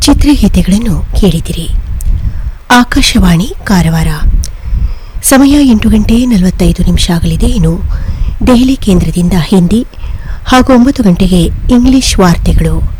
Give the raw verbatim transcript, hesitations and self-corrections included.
ಚಿತ್ರಗೀತೆಗಳನ್ನು ಕೇಳಿದಿರಿ. ಆಕಾಶವಾಣಿ ಕಾರವಾರ. ಸಮಯ ಎಂಟು ಗಂಟೆ ನಲವತ್ತೈದು ನಿಮಿಷ ಆಗಲಿದೆ. ಇನ್ನು ದೆಹಲಿ ಕೇಂದ್ರದಿಂದ ಹಿಂದಿ ಹಾಗೂ ಒಂಬತ್ತು ಗಂಟೆಗೆ ಇಂಗ್ಲಿಷ್ ವಾರ್ತೆಗಳು.